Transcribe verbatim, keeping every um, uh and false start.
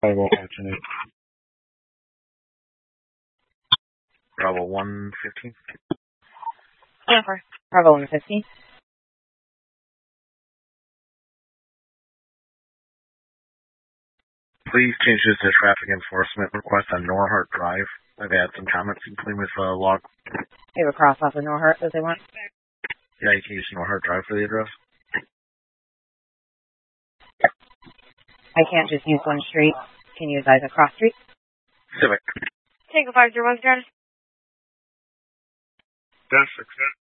Bravo alternate. Bravo one fifteen. Jennifer. Bravo one fifteen. Please change this to traffic enforcement request on Norhart Drive. I've had some comments, including with uh, log. They have a cross off of Norhart that they want. Yeah, you can use Norhart Drive for the address. I can't just use one street. Can you use either cross street? Civic. Tango five zero one, status. That's